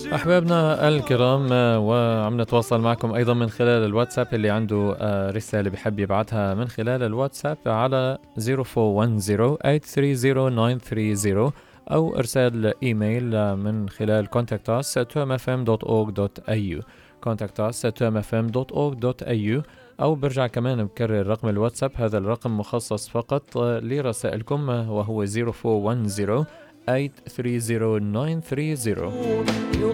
أحبابنا الكرام، وعم نتواصل معكم أيضا من خلال الواتساب. اللي عنده رسالة بحب يبعتها من خلال الواتساب على 0410-830-930 أو إرسال إيميل من خلال contactus@tumfm.org.au contactus@tumfm.org.au أو برجع كمان بكرر رقم الواتساب. هذا الرقم مخصص فقط لرسائلكم، وهو 0410-830-930.